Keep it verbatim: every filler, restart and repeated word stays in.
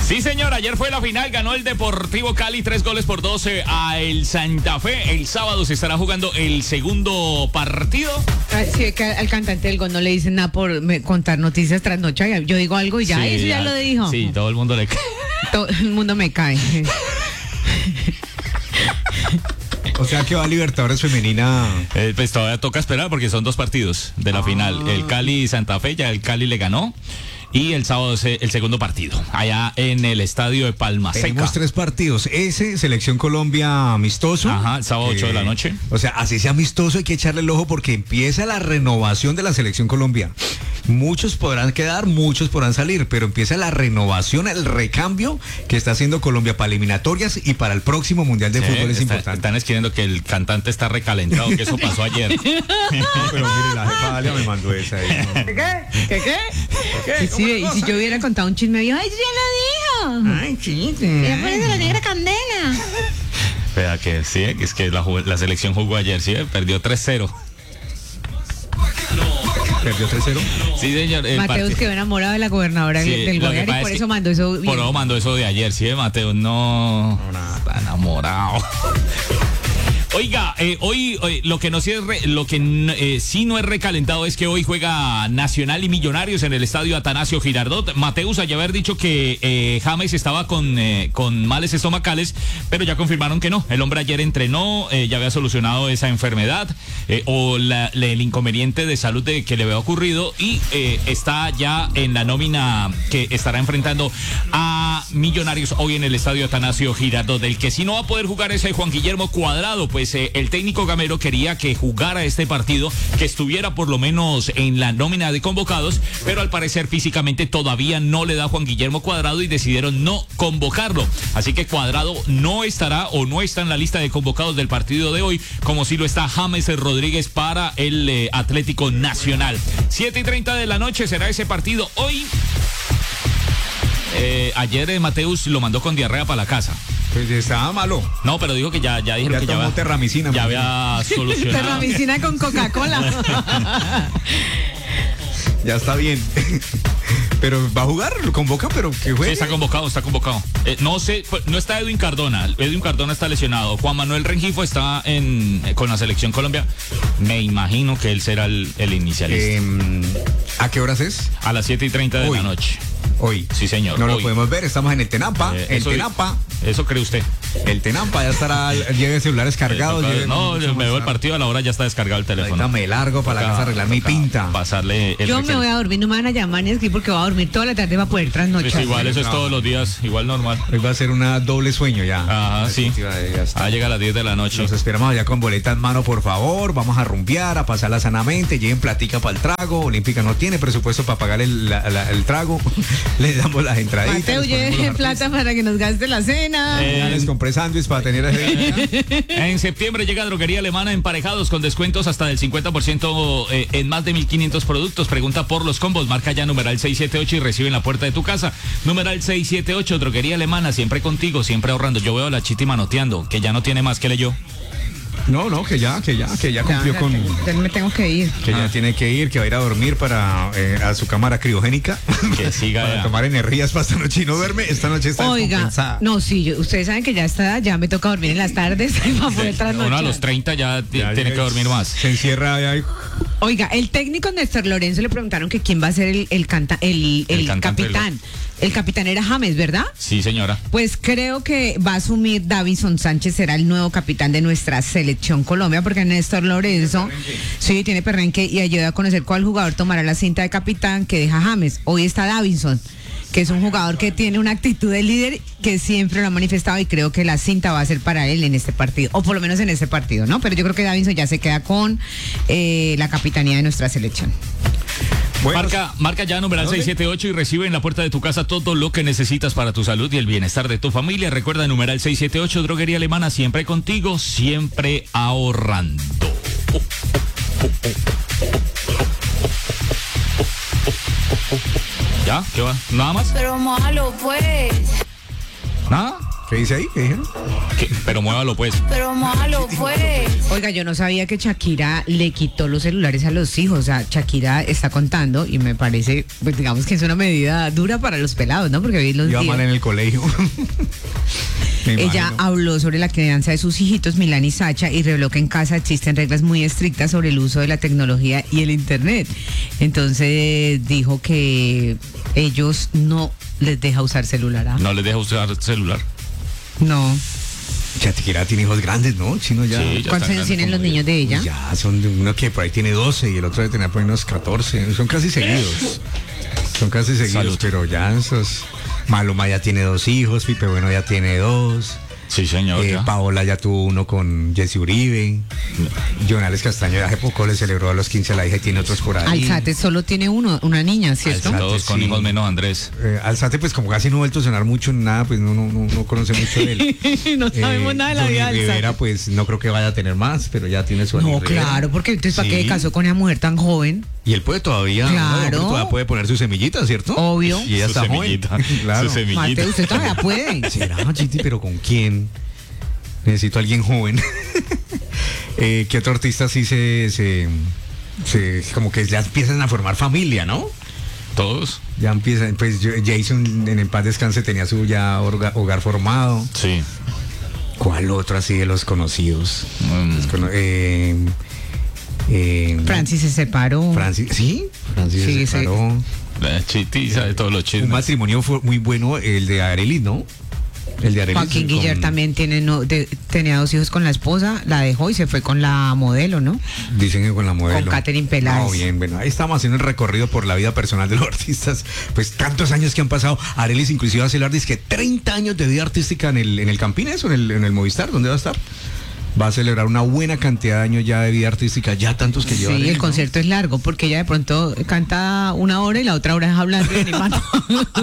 Sí, señor, ayer fue la final, ganó el Deportivo Cali tres goles por doce a el Santa Fe. El sábado se estará jugando el segundo partido. Ah, sí, que al cantante del gol no le dicen nada por me, contar noticias tras noche. Yo digo algo y ya, sí, eso ya, ya lo dijo. Sí, todo el mundo le cae. Todo el mundo me cae. O sea que va a Libertadores femenina. Eh, pues todavía toca esperar porque son dos partidos de la ah. final. El Cali y Santa Fe, ya el Cali le ganó. Y el sábado es el segundo partido, allá en el estadio de Palma Seca. Tenemos tres partidos. Ese, Selección Colombia amistoso. Ajá, el sábado ocho eh, de la noche. O sea, así sea amistoso, hay que echarle el ojo porque empieza la renovación de la Selección Colombia. Muchos podrán quedar, muchos podrán salir, pero empieza la renovación, el recambio que está haciendo Colombia para eliminatorias y para el próximo Mundial de sí, Fútbol es está, importante. Están escribiendo que el cantante está recalentado, que eso pasó ayer. No, pero mire, la jefa Dalia me mandó esa. Ahí, ¿no? ¿Qué qué? ¿Qué qué? ¿Qué? Sí, y si yo hubiera contado un chisme, yo, ay, ya lo dijo. Ay, chiste. Ya parece la negra candela. Vea que sí, es que la, la selección jugó ayer, sí, perdió tres cero. ¿Perdió tres cero? Sí, señor. Mateus part... quedó enamorado de la gobernadora sí, del Guayar y por eso mandó eso bien. Por eso mandó eso de ayer, sí, Mateus no, no nada. Está enamorado. Oiga, eh, hoy, hoy lo que no sí es re, lo que eh, sí no es recalentado es que hoy juega Nacional y Millonarios en el estadio Atanasio Girardot. Mateus allá haber dicho que eh, James estaba con, eh, con males estomacales, pero ya confirmaron que no. El hombre ayer entrenó, eh, ya había solucionado esa enfermedad eh, o la, la, el inconveniente de salud de, que le había ocurrido y eh, está ya en la nómina que estará enfrentando a Millonarios hoy en el estadio Atanasio Girardot. El que sí no va a poder jugar es el Juan Guillermo Cuadrado, pues eh, el técnico Gamero quería que jugara este partido, que estuviera por lo menos en la nómina de convocados, pero al parecer físicamente todavía no le da Juan Guillermo Cuadrado y decidieron no convocarlo. Así que Cuadrado no estará o no está en la lista de convocados del partido de hoy, como si lo está James Rodríguez para el eh, Atlético Nacional. siete y treinta de la noche será ese partido hoy. Eh, ayer eh, Mateus lo mandó con diarrea para la casa. Pues estaba malo. No, pero dijo que ya, ya dijeron ya que ya tomó había, terramicina. Ya había solucionado. Terramicina con Coca-Cola. Ya está bien. Pero va a jugar, lo convoca, pero que juegue. Sí, está convocado, está convocado. Eh, no sé, no está Edwin Cardona. Edwin Cardona está lesionado. Juan Manuel Rengifo está en con la Selección Colombia. Me imagino que él será el, el inicialista. Eh, ¿A qué horas es? A las siete y treinta de Hoy. la noche. Hoy. Sí, señor. No hoy. lo podemos ver, estamos en el Tenampa. Eh, el eso, Tenampa. Eso cree usted. El Tenampa ya estará, lleve celulares cargados. Eh, lleve, no, no me veo el partido, a la hora ya está descargado el teléfono. Ahorita me largo para la casa a arreglar mi pinta. Pasarle el Yo me voy a dormir, no me van a llamar ni aquí porque voy a dormir toda la tarde para poder trasnochar. Pues igual, eso es todos los días, igual normal. Hoy va a ser una doble sueño ya. Ajá, sí. Ah, llega a las diez de la noche. Nos esperamos allá con boleta en mano, por favor. Vamos a rumbear, a pasarla sanamente. Lleven platica para el trago. Olímpica no tiene presupuesto para pagar el, la, la, el trago. Le damos las entraditas. Mateo, lleve plata para que nos gaste la cena. Eh, les compré sándwich para tener ese... En septiembre llega Droguería Alemana Emparejados con descuentos hasta del cincuenta por ciento eh, en más de mil quinientos productos. Pregunta por los combos. Marca ya numeral seiscientos setenta y ocho y recibe en la puerta de tu casa. Numeral seiscientos setenta y ocho, Droguería Alemana, siempre contigo, siempre ahorrando. Yo veo a la Chiti manoteando, que ya no tiene más que leyó. No, no, que ya, que ya, que ya cumplió ya, con... Ya me tengo que ir. Que ah. ya tiene que ir, que va a ir a dormir para eh, a su cámara criogénica. Que siga para ya. tomar energías para esta noche y no duerme. Esta noche está Oiga, descompensada. no, sí, yo, ustedes saben que ya está, ya me toca dormir en las tardes para poder trasnochar. Uno a los treinta ya, Ya, tiene ya que dormir más. Se encierra ahí. Oiga, el técnico Néstor Lorenzo le preguntaron que quién va a ser el, el, canta, el, el, El capitán. El capitán era James, ¿verdad? Sí, señora. Pues creo que va a asumir Davinson Sánchez, será el nuevo capitán de nuestra Selección Colombia, porque Néstor Lorenzo sí tiene perrenque y ayuda a conocer cuál jugador tomará la cinta de capitán que deja James. Hoy está Davinson, que es un jugador que tiene una actitud de líder que siempre lo ha manifestado y creo que la cinta va a ser para él en este partido, o por lo menos en este partido, ¿no? Pero yo creo que Davinson ya se queda con eh, la capitanía de nuestra selección. Bueno, marca, marca ya numeral seiscientos setenta y ocho y recibe en la puerta de tu casa todo lo que necesitas para tu salud y el bienestar de tu familia. Recuerda numeral seiscientos setenta y ocho, Droguería Alemana, siempre contigo, siempre ahorrando. ¿Ya? ¿Qué va? ¿Nada más? Pero malo, pues. ¿Nada? ¿Qué dice ahí? ¿Qué dijeron? ¿Qué? Pero muévalo pues. Pero malo, pues. Oiga, yo no sabía que Shakira le quitó los celulares a los hijos. O sea, Shakira está contando y me parece, pues digamos que es una medida dura para los pelados, ¿no? Porque hoy los Iba días- mal en el colegio. Me Ella imagino. habló sobre la crianza de sus hijitos Milán y Sacha y reveló que en casa existen reglas muy estrictas sobre el uso de la tecnología y el internet. Entonces dijo que ellos no les deja usar celular. ¿Ah? No les deja usar celular. No. Shakira tiene hijos grandes, ¿no? Chino ya. Sí, ya ¿Cuántos están años tienen como los niños de ella? Ya son de uno que por ahí tiene doce y el otro debe tener por ahí unos catorce. Son casi seguidos. Son casi seguidos, Salud. pero ya esos. Maluma ya tiene dos hijos, Pipe Bueno ya tiene dos. Sí, señor. Eh, ya. Paola ya tuvo uno con Jesse Uribe. Jonales Castaño hace poco le celebró a los quince a la hija y tiene otros por ahí. Alzate solo tiene uno, una niña, ¿cierto? Alzate, Todos con sí. hijos menos Andrés. Eh, Alzate, pues como casi no ha vuelto a sonar mucho en nada, pues no, no, no, no conoce mucho de él. No sabemos Eh, nada de la Johnny vida de Rivera, Alzate. pues no creo que vaya a tener más, pero ya tiene su No, Johnny Rivera. claro, porque entonces ¿para qué Sí. se casó con una mujer tan joven? Y él puede todavía, Claro. ¿no? Todavía puede poner su semillita, ¿cierto? Obvio. Y ella Su está joven. semillita. Claro. Su semillita. Mate, usted todavía puede. ¿Será, Chiti? ¿Pero con quién? Necesito a alguien joven. eh, ¿Qué otro artista sí se, se, se- como que ya empiezan a formar familia, ¿no? Todos. Ya empiezan, pues yo- Jason en el paz descanse tenía su ya orga- hogar formado. Sí. ¿Cuál otro así de los conocidos? Mm. Los cono- eh, eh, Francis se separó. Francis, ¿sí? Francis Sí, se sí. separó. La Chiti sabe todos los Un chismes. matrimonio fue muy bueno, el de Arelis, ¿no? El de Arelis. Joaquín con- Guiller también tiene no, de- tenía dos hijos con la esposa, la dejó y se fue con la modelo, ¿no? Dicen que con la modelo. Con Catherine Peláez. No, bien, bueno, ahí estamos haciendo el recorrido por la vida personal de los artistas. Pues tantos años que han pasado. Arelis inclusive va a celebrar, dice que treinta años de vida artística en el, en el Campines o en el, en el Movistar, ¿dónde va a estar? Va a celebrar una buena cantidad de años ya de vida artística, ya tantos que Sí, lleva. Arelis, el ¿no? concierto es largo porque ella de pronto canta una hora y la otra hora es hablando y animando.